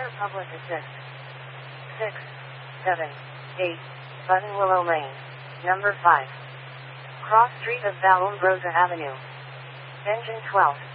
Public Assist. 6, 7, 8, Buttonwillow Lane. Number 5. Cross Street of Vallombrosa Avenue. Engine 12.